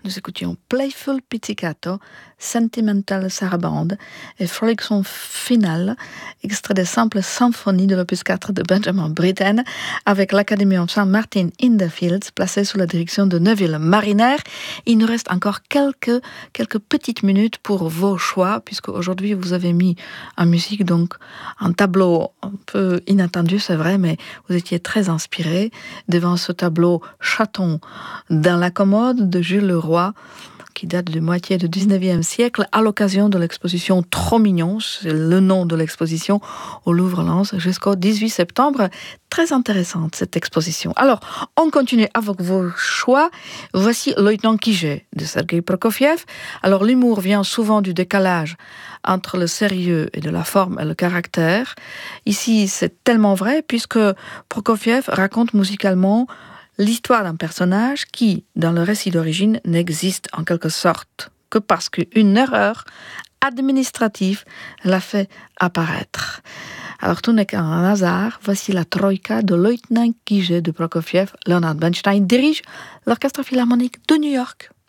Nous écoutions Playful Pizzicato, Sentimental Sarabande et Frolicsson Final, extrait des simples symphonies de l'opus 4 de Benjamin Britten, avec l'Académie of St. Martin in the Fields, placée sous la direction de Neville Mariner. Il nous reste encore quelques petites minutes pour vos choix, puisque aujourd'hui vous avez mis en musique donc un tableau un peu inattendu, c'est vrai, mais vous étiez très inspiré devant ce tableau Chaton dans la commode de Jules Leroy, qui date de moitié du 19e siècle, à l'occasion de l'exposition Trop Mignon, c'est le nom de l'exposition, au Louvre-Lens, jusqu'au 18 septembre. Très intéressante, cette exposition. Alors, on continue avec vos choix. Voici Lieutenant Kijé de Sergei Prokofiev. Alors, l'humour vient souvent du décalage entre le sérieux et de la forme et le caractère. Ici, c'est tellement vrai, puisque Prokofiev raconte musicalement l'histoire d'un personnage qui, dans le récit d'origine, n'existe en quelque sorte que parce qu'une erreur administrative l'a fait apparaître. Alors tout n'est qu'un hasard. Voici la Troïka de Lieutenant Kijé de Prokofiev. Leonard Bernstein dirige l'Orchestre Philharmonique de New York.